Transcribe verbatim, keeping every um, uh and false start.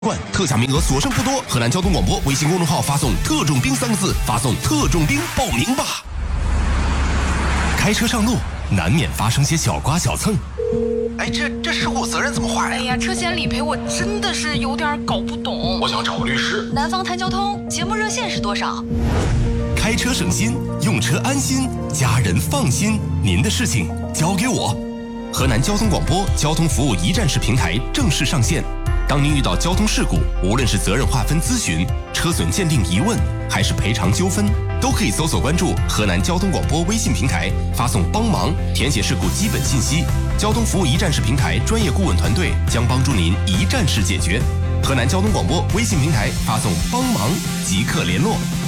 冠特价名额所剩不多，河南交通广播微信公众号发送“特种兵”三个字，发送“特种兵”报名吧。开车上路难免发生些小刮小蹭， 哎，这这事故责任怎么划呀？ 哎呀，车险理赔我真的是有点搞不懂。 我想找个律师。 南方谈交通节目热线是多少？ 开车省心，用车安心，家人放心，您的事情交给我。河南交通广播交通服务一站式平台正式上线。当您遇到交通事故，无论是责任划分咨询、车损鉴定疑问，还是赔偿纠纷，都可以搜索关注河南交通广播微信平台，发送帮忙，填写事故基本信息。交通服务一站式平台专业顾问团队将帮助您一站式解决。河南交通广播微信平台发送帮忙即刻联络。